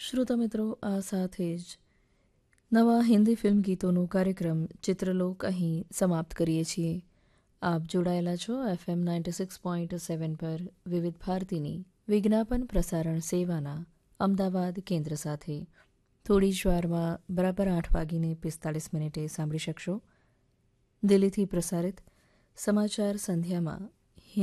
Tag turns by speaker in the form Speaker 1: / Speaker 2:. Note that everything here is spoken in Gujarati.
Speaker 1: શ્રોતા મિત્રો, આ સાથે જ નવા હિન્દી ફિલ્મ ગીતોનો કાર્યક્રમ ચિત્રલોક અહીં સમાપ્ત કરીએ છીએ. આપ જોડાયેલા છો FM 96.7 પર વિવિધ ભારતીની વિજ્ઞાપન પ્રસારણ સેવાના અમદાવાદ કેન્દ્ર સાથે. થોડી જ વારમાં બરાબર 8:45 સાંભળી શકશો દિલ્હીથી પ્રસારિત સમાચાર સંધ્યામાં